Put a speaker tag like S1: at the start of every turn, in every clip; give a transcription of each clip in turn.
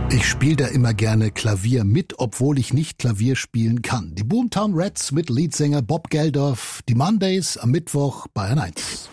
S1: Ich spiele da immer gerne Klavier mit, obwohl ich nicht Klavier spielen kann. Die Boomtown Rats mit Leadsänger Bob Geldof, die Mondays am Mittwoch Bayern 1.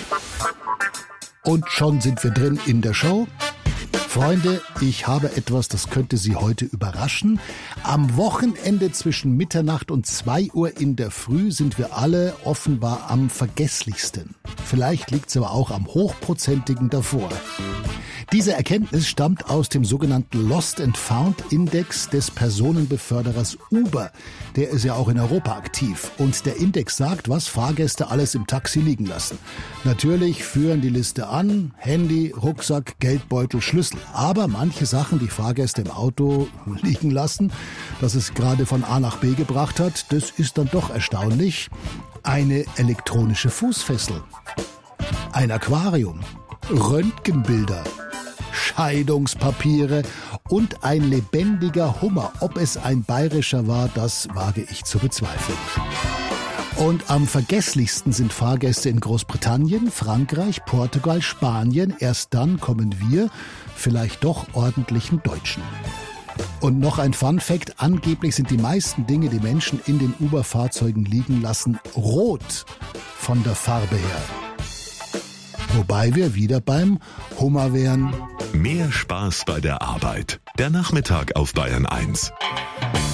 S1: Und schon sind wir drin in der Show. Freunde, ich habe etwas, das könnte Sie heute überraschen. Am Wochenende zwischen Mitternacht und 2 Uhr in der Früh sind wir alle offenbar am vergesslichsten. Vielleicht liegt es aber auch am hochprozentigen davor. Diese Erkenntnis stammt aus dem sogenannten Lost and Found Index des Personenbeförderers Uber. Der ist ja auch in Europa aktiv. Und der Index sagt, was Fahrgäste alles im Taxi liegen lassen. Natürlich führen die Liste an: Handy, Rucksack, Geldbeutel, Schlüssel. Aber manche Sachen, die Fahrgäste im Auto liegen lassen, das es gerade von A nach B gebracht hat, das ist dann doch erstaunlich. Eine elektronische Fußfessel, ein Aquarium, Röntgenbilder, Scheidungspapiere und ein lebendiger Hummer. Ob es ein bayerischer war, das wage ich zu bezweifeln. Und am vergesslichsten sind Fahrgäste in Großbritannien, Frankreich, Portugal, Spanien. Erst dann kommen wir, vielleicht doch ordentlichen Deutschen. Und noch ein Fun-Fact: Angeblich sind die meisten Dinge, die Menschen in den Uber-Fahrzeugen liegen lassen, rot von der Farbe her. Wobei wir wieder beim Hummer wären.
S2: Mehr Spaß bei der Arbeit. Der Nachmittag auf Bayern 1.